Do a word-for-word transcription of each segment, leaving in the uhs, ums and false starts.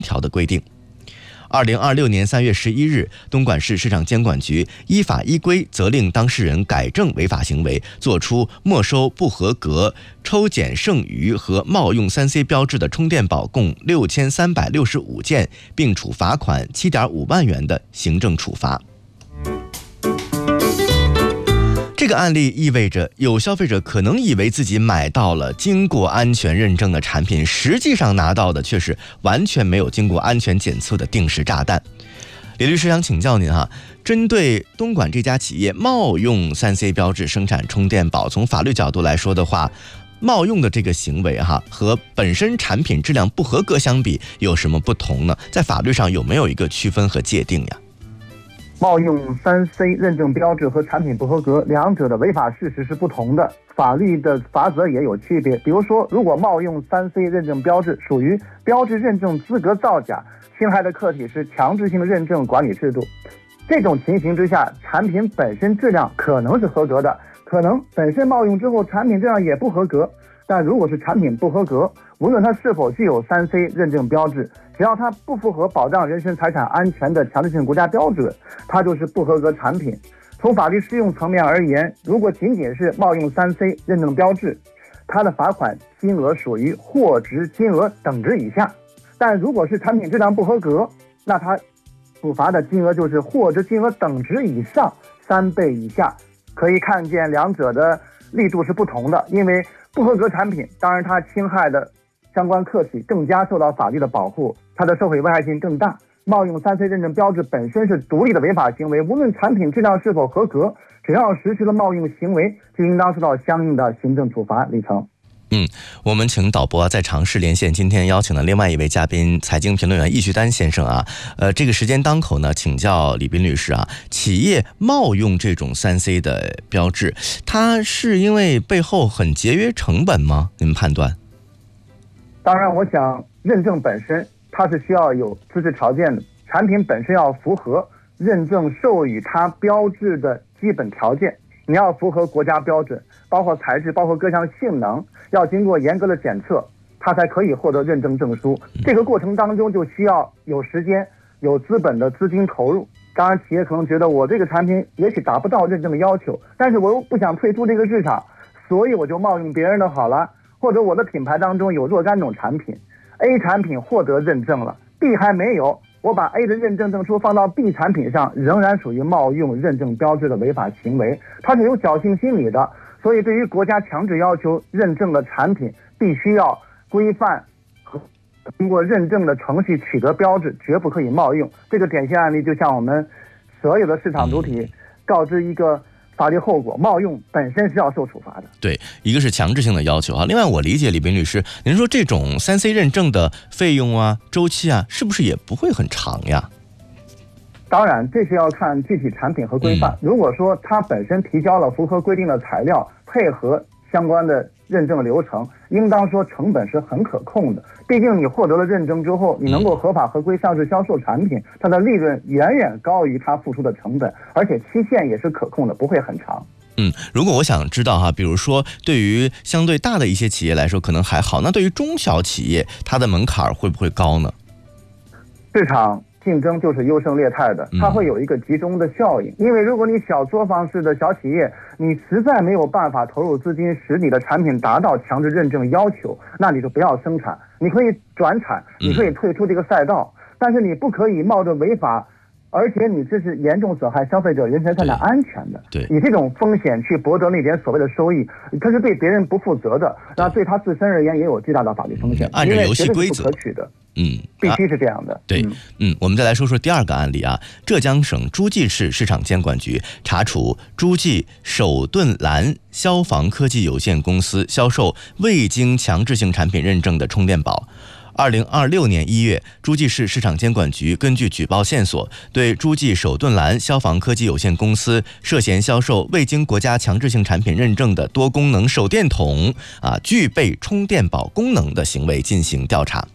条的规定。二零二六年三月十一日，东莞市市场监管局依法依规责令当事人改正违法行为，作出没收不合格、抽检剩余和冒用 三 C 标志的充电宝共六千三百六十五件，并处罚款 七点五万元的行政处罚。这个案例意味着，有消费者可能以为自己买到了经过安全认证的产品，实际上拿到的却是完全没有经过安全检测的定时炸弹。李律师想请教您哈，针对东莞这家企业冒用 三 C 标志生产充电宝，从法律角度来说的话，冒用的这个行为哈和本身产品质量不合格相比有什么不同呢？在法律上有没有一个区分和界定呀？ 冒用 三 C 认证标志和产品不合格，两者的违法事实是不同的，法律的罚则也有区别。比如说，如果冒用 三 C 认证标志属于标志认证资格造假，侵害的客体是强制性认证管理制度。这种情形之下，产品本身质量可能是合格的，可能本身冒用之后产品质量也不合格。但如果是产品不合格，无论它是否具有 三 C 认证标志，只要它不符合保障人身财产安全的强制性国家标准，它就是不合格产品。从法律适用层面而言，如果仅仅是冒用 三 C 认证标志，它的罚款金额属于货值金额等值以下；但如果是产品质量不合格，那它处罚的金额就是货值金额等值以上三倍以下。可以看见两者的力度是不同的，因为不合格产品，当然它侵害的相关客体更加受到法律的保护，它的社会危害性更大。冒用 三 C 认证标志本身是独立的违法行为，无论产品质量是否合格，只要实施了冒用行为，就应当受到相应的行政处罚。李成。 嗯，我们请导播在尝试连线今天邀请的另外一位嘉宾，财经评论员易旭丹先生啊。呃，这个时间当口呢，请教李斌律师啊，企业冒用这种 三 C 的标志，它是因为背后很节约成本吗？你们判断？ 当然，我想认证本身它是需要有资质条件的，产品本身要符合认证授予它标志的基本条件。你要符合国家标准，包括材质，包括各项性能，要经过严格的检测，它才可以获得认证证书。这个过程当中就需要有时间、有资本的资金投入。当然，企业可能觉得我这个产品也许达不到认证的要求，但是我又不想退出这个市场，所以我就冒用别人的好了。或者我的品牌当中有若干种产品 ，A 产品获得认证了 ，B 还没有。我把 A 的认证证书放到 B 产品上，仍然属于冒用认证标志的违法行为，它是有侥幸心理的。所以对于国家强制要求认证的产品，必须要规范和通过认证的程序取得标志，绝不可以冒用。这个典型案例就像我们所有的市场主体告知一个法律后果，冒用本身是要受处罚的。 对，一个是强制性的要求啊。另外，我理解李斌律师，您说这种 三 C 认证的费用啊、周期啊，是不是也不会很长呀？ 当然，这是要看具体产品和规范。嗯、如果说它本身提交了符合规定的材料，配合相关的认证流程，应当说成本是很可控的。毕竟你获得了认证之后，你能够合法合规上市销售产品，它的利润远远高于它付出的成本，而且期限也是可控的，不会很长。 嗯，如果我想知道哈，比如说对于相对大的一些企业来说可能还好，那对于中小企业，它的门槛会不会高呢？ 市场竞争就是优胜劣汰的，它会有一个集中的效应。因为如果你小作坊式的小企业，你实在没有办法投入资金使你的产品达到强制认证要求，那你就不要生产。你可以转产，你可以退出这个赛道，嗯、但是你不可以冒着违法，而且你这是严重损害消费者人身财产安全的。 对， 以这种风险去博得那点所谓的收益，它是对别人不负责的，那对他自身而言也有巨大的法律风险。 按照游戏规则， 不可取的。 嗯， 必须是这样的。 对，嗯，我们再来说说第二个案例啊。浙江省诸暨市市场监管局查处诸暨首顿蓝消防科技有限公司销售未经强制性产品认证的充电宝。二零二六年一月，诸暨市市场监管局根据举报线索，对诸暨首顿蓝消防科技有限公司涉嫌销售未经国家强制性产品认证的多功能手电筒啊，具备充电宝功能的行为进行调查。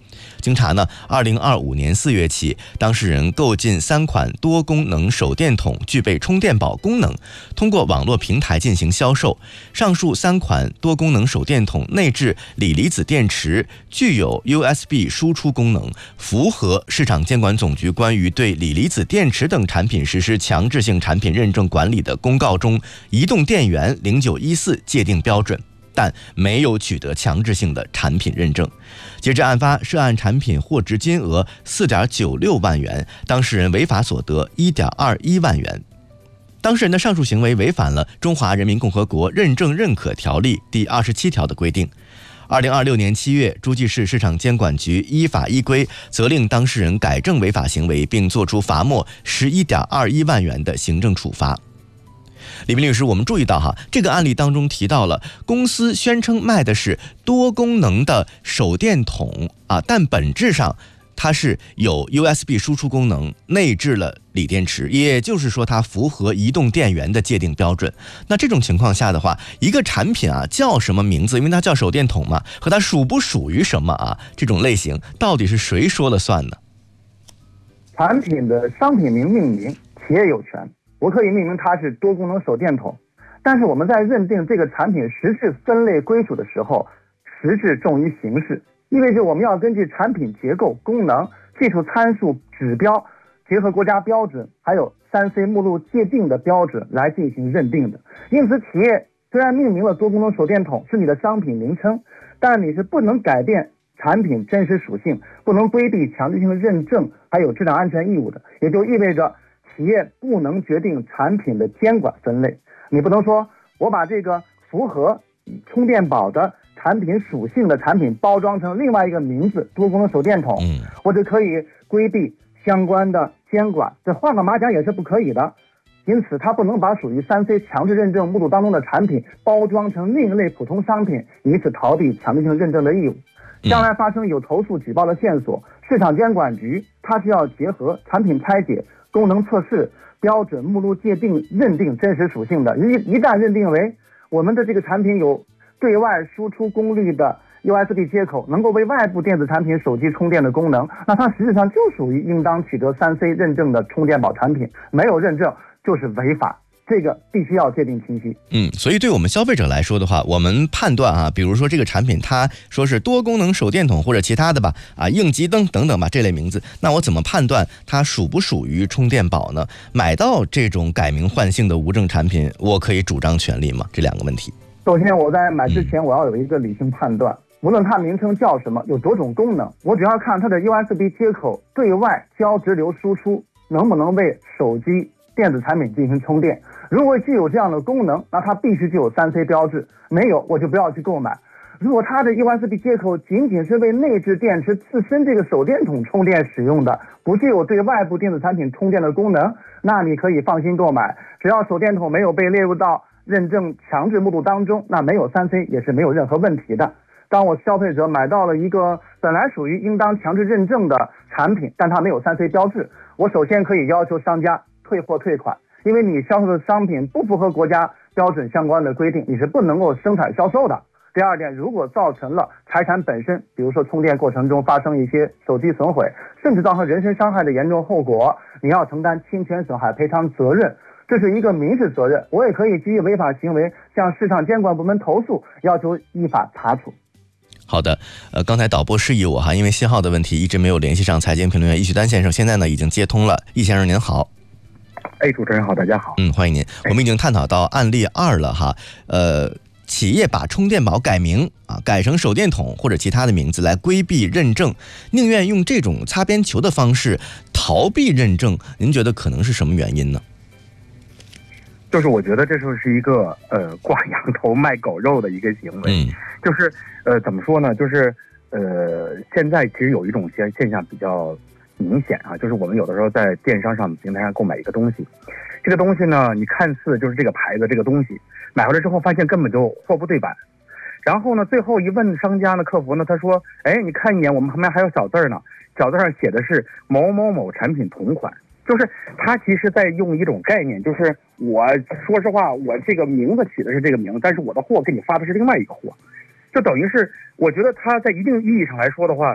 经查呢，二零二五年四月起，当事人购进三款多功能手电筒具备充电宝功能，通过网络平台进行销售。上述三款多功能手电筒内置锂离子电池，具有 U S B 输出功能，符合市场监管总局关于对锂离子电池等产品实施强制性产品认证管理的公告中移动电源零九一四界定标准，但没有取得强制性的产品认证。截至案发，涉案产品货值金额 四点九六万元，当事人违法所得 一点二一万元。当事人的上述行为违反了《中华人民共和国认证认可条例》第二十七条的规定。二零二六年七月，诸暨市市场监管局依法依规责令当事人改正违法行为，并作出罚没 十一点二一万元的行政处罚。李明律师，我们注意到哈，这个案例当中提到了公司宣称卖的是多功能的手电筒啊，但本质上它是有 U S B 输出功能，内置了锂电池，也就是说它符合移动电源的界定标准。那这种情况下的话，一个产品啊叫什么名字，因为它叫手电筒嘛，和它属不属于什么啊，这种类型到底是谁说了算呢？ 产品的商品名命名企业有权，我可以命名它是多功能手电筒，但是我们在认定这个产品实质分类归属的时候，实质重于形式，意味着我们要根据产品结构、功能、技术参数、指标，结合国家标准还有 三 C 目录界定的标准来进行认定的。因此企业虽然命名了多功能手电筒是你的商品名称，但你是不能改变产品真实属性，不能规避强制性的认证还有质量安全义务的，也就意味着企业不能决定产品的监管分类。你不能说我把这个符合充电宝的产品属性的产品包装成另外一个名字多功能手电筒，或者可以规避相关的监管，这换个马甲也是不可以的。因此它不能把属于 三 C 强制认证目录当中的产品包装成另一类普通商品，以此逃避强制性认证的义务。将来发生有投诉举报的线索，市场监管局它是要结合产品拆解、功能测试、标准目录界定认定真实属性的。一一旦认定为我们的这个产品有对外输出功率的 U S B 接口，能够为外部电子产品手机充电的功能，那它实质上就属于应当取得 三 C 认证的充电宝产品，没有认证就是违法，这个必须要界定清晰。 嗯，所以对我们消费者来说的话，我们判断啊，比如说这个产品它说是多功能手电筒或者其他的吧，啊应急灯等等吧这类名字，那我怎么判断它属不属于充电宝呢？买到这种改名换姓的无证产品，我可以主张权利吗？这两个问题。 首先我在买之前我要有一个理性判断，无论它名称叫什么，有多种功能，我只要看它的 U S B 接口对外交直流输出能不能为手机电子产品进行充电。如果具有这样的功能，那它必须具有 三 C 标志，没有我就不要去购买。如果它的 U S B 接口仅仅是为内置电池自身这个手电筒充电使用的，不具有对外部电子产品充电的功能，那你可以放心购买，只要手电筒没有被列入到认证强制目录当中，那没有 三 C 也是没有任何问题的。当我消费者买到了一个本来属于应当强制认证的产品，但它没有 三 C 标志，我首先可以要求商家退货退款，因为你销售的商品不符合国家标准相关的规定，你是不能够生产销售的。第二点，如果造成了财产本身，比如说充电过程中发生一些手机损毁，甚至造成人身伤害的严重后果，你要承担侵权损害赔偿责任，这是一个民事责任。我也可以基于违法行为向市场监管部门投诉，要求依法查处。 好的，呃，刚才导播示意我哈，因为信号的问题一直没有联系上财经评论员易旭丹先生，现在呢已经接通了。易先生您好。 哎，主持人好，大家好。 嗯，欢迎您。我们已经探讨到案例二了哈，呃，企业把充电宝改名啊，改成手电筒或者其他的名字来规避认证，宁愿用这种擦边球的方式逃避认证，您觉得可能是什么原因呢？ 就是我觉得这就是一个呃挂羊头卖狗肉的一个行为。嗯，就是呃怎么说呢？就是呃现在其实有一种现现象比较明显啊，就是我们有的时候在电商上平台上购买一个东西，这个东西呢，你看似就是这个牌子这个东西，买回来之后发现根本就货不对版，然后呢，最后一问商家呢，客服呢，他说，哎，你看一眼，我们旁边还有小字呢，小字上写的是某某某产品同款，就是他其实在用一种概念，就是我说实话，我这个名字起的是这个名字，但是我的货给你发的是另外一个货，就等于是我觉得他在一定意义上来说的话，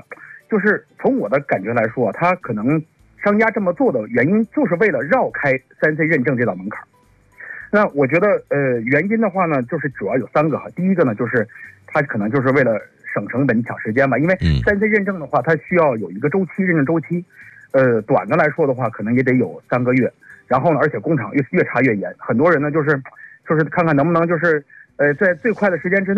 就是从我的感觉来说，他可能商家这么做的原因就是为了绕开三 C 认证这道门槛。那我觉得呃原因的话呢，就是主要有三个哈。第一个呢，就是他可能就是为了省成本抢时间吧，因为三 C 认证的话，它需要有一个周期认证周期，呃短的来说的话，可能也得有三个月。然后呢，而且工厂越越查越严，很多人呢就是就是看看能不能就是呃在最快的时间之内。